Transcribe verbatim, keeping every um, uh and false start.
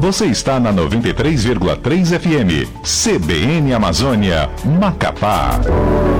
Você está na noventa e três vírgula três F M. C B N Amazônia, Macapá.